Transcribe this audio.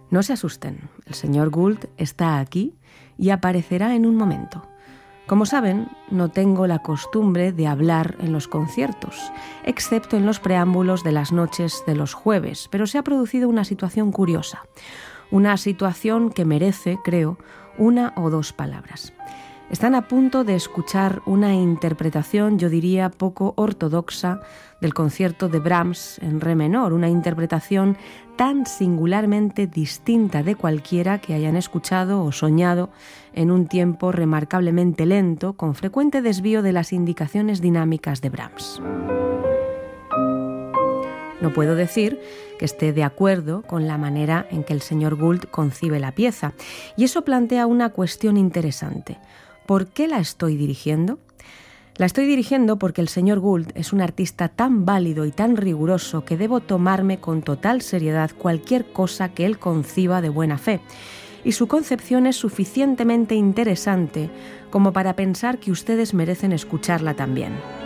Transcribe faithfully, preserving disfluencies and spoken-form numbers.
No se asusten, el señor Gould está aquí y aparecerá en un momento. Como saben, no tengo la costumbre de hablar en los conciertos, excepto en los preámbulos de las noches de los jueves, pero se ha producido una situación curiosa, una situación que merece, creo, una o dos palabras. Están a punto de escuchar una interpretación, yo diría, poco ortodoxa del concierto de Brahms en re menor, una interpretación tan singularmente distinta de cualquiera que hayan escuchado o soñado en un tiempo remarcablemente lento, con frecuente desvío de las indicaciones dinámicas de Brahms. No puedo decir que esté de acuerdo con la manera en que el señor Gould concibe la pieza, y eso plantea una cuestión interesante. ¿Por qué la estoy dirigiendo? La estoy dirigiendo porque el señor Gould es un artista tan válido y tan riguroso que debo tomarme con total seriedad cualquier cosa que él conciba de buena fe, y su concepción es suficientemente interesante como para pensar que ustedes merecen escucharla también.